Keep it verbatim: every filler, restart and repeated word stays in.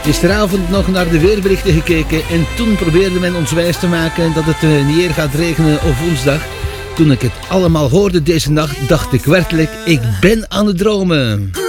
Gisteravond nog naar de weerberichten gekeken en toen probeerde men ons wijs te maken dat het uh, niet eer gaat regenen op woensdag. Toen ik het allemaal hoorde deze nacht, dacht ik werkelijk, ik ben aan het dromen.